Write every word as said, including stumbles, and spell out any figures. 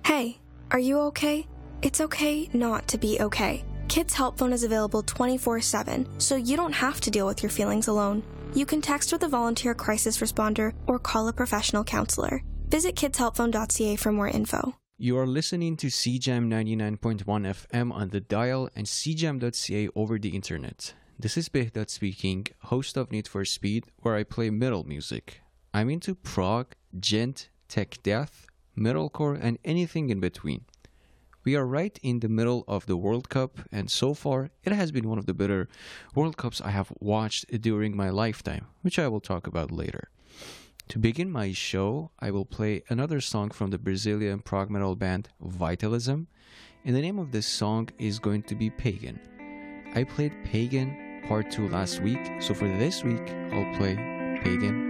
Hey, are you okay? It's okay not to be okay. Kids Help Phone is available twenty-four seven, so you don't have to deal with your feelings alone. You can text with a volunteer crisis responder or call a professional counselor. Visit kids help phone dot c a for more info. You are listening to C J A M ninety-nine point one F M on the dial and c jam dot c a over the internet. This is Behdat speaking, host of Need for Speed, where I play metal music. I'm into prog, gent, tech death, metalcore, and anything in between. We are right in the middle of the World Cup, and so far, it has been one of the better World Cups I have watched during my lifetime, which I will talk about later. To begin my show, I will play another song from the Brazilian prog metal band Vitalism, and the name of this song is going to be Pagan. I played Pagan Part two last week, so for this week, I'll play Pagan